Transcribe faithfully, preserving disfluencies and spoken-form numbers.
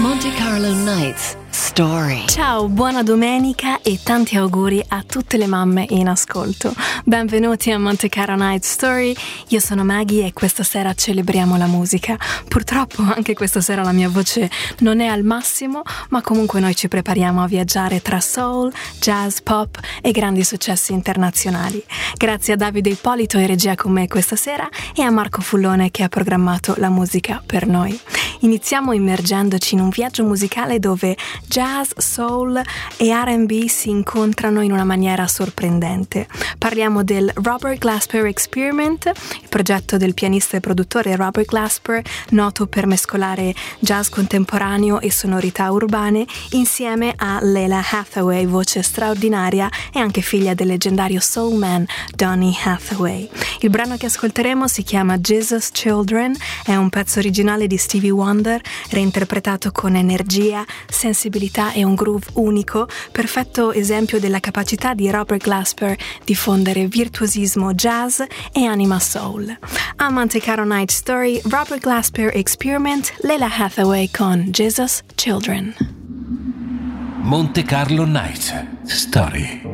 Monte Carlo Nights Story. Ciao, buona domenica e tanti auguri a tutte le mamme in ascolto. Benvenuti a Monte Carlo Nights Story. Io sono Maggie e questa sera celebriamo la musica. Purtroppo anche questa sera la mia voce non è al massimo, ma comunque noi ci prepariamo a viaggiare tra soul, jazz, pop e grandi successi internazionali. Grazie a Davide Ippolito in regia con me questa sera e a Marco Fullone che ha programmato la musica per noi. Iniziamo immergendoci in un viaggio musicale dove jazz, soul e R and B si incontrano in una maniera sorprendente. Parliamo del Robert Glasper Experiment, il progetto del pianista e produttore Robert Glasper, noto per mescolare jazz contemporaneo e sonorità urbane, insieme a Lalah Hathaway, voce straordinaria e anche figlia del leggendario soul man Donny Hathaway. Il brano che ascolteremo si chiama Jesus Children, è un pezzo originale di Stevie Wonder, reinterpretato con energia, sensibilità e un groove unico, perfetto esempio della capacità di Robert Glasper di fondere virtuosismo jazz e anima soul. A Monte Carlo Night Story, Robert Glasper Experiment, Lalah Hathaway con Jesus Children. Monte Carlo Night Story.